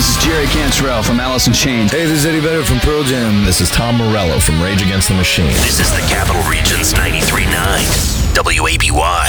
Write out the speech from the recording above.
This is Jerry Cantrell from Alice in Chains. Hey, this is Eddie Vedder from Pearl Jam. This is Tom Morello from Rage Against the Machine. This is the Capital Region's 93.9 WABY.